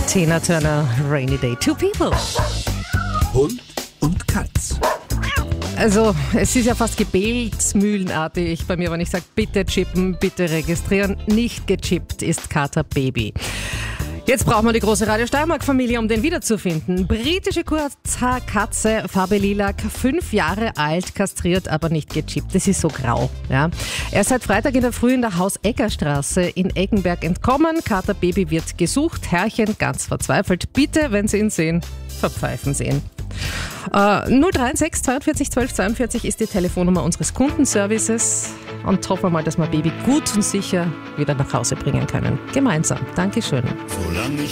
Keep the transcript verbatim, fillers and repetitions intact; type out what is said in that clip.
Tina Turner, Rainy Day. Two people. Hund und Katz. Also, es ist ja fast gebetsmühlenartig bei mir, wenn ich sage, bitte chippen, bitte registrieren. Nicht gechippt ist Kater Baby. Jetzt brauchen wir die große Radio Steiermark-Familie, um den wiederzufinden. Britische Kurzhaarkatze, Farbe Lilac, fünf Jahre alt, kastriert, aber nicht gechippt. Das ist so grau. Ja. Er ist seit Freitag in der Früh in der Haus-Egger-Straße in Eggenberg entkommen. Kater Baby wird gesucht. Herrchen ganz verzweifelt. Bitte, wenn Sie ihn sehen, verpfeifen Sie ihn. Äh, null drei sechs zweiundvierzig zwölf zweiundvierzig ist die Telefonnummer unseres Kundenservices. Und hoffen wir mal, dass wir Baby gut und sicher wieder nach Hause bringen können. Gemeinsam. Dankeschön. Solange